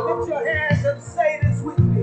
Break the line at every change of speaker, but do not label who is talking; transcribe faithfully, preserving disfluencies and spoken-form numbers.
Lift your hands and say this with me.